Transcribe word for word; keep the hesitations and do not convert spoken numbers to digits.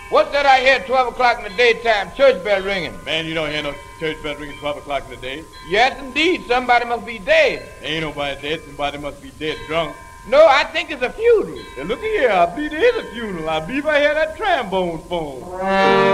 What's that I hear at twelve o'clock in the daytime? Church bell ringing. Man, you don't hear no church bell ringing twelve o'clock in the day. Yes, indeed. Somebody must be dead. Ain't nobody dead. Somebody must be dead drunk. No, I think it's a funeral. Hey, look here. I believe there is a funeral. I believe I hear that trombone phone.